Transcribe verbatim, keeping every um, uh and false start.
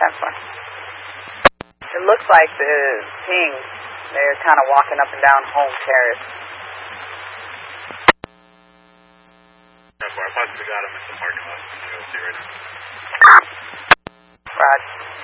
that's fine. It looks like the ping, they're kind of walking up and down Home Terrace. That's why I possibly got him in the parking lot. You'll see right now. Roger.